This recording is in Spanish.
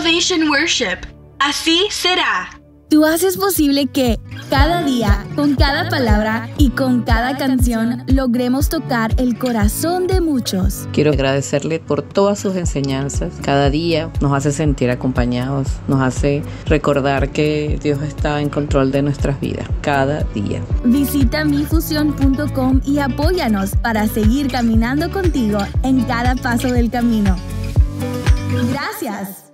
Salvation Worship. Así será. Tú haces posible que cada día, con cada palabra y con cada canción, logremos tocar el corazón de muchos. Quiero agradecerle por todas sus enseñanzas. Cada día nos hace sentir acompañados, nos hace recordar que Dios está en control de nuestras vidas, cada día. Visita mifusión.com y apóyanos para seguir caminando contigo en cada paso del camino. Gracias.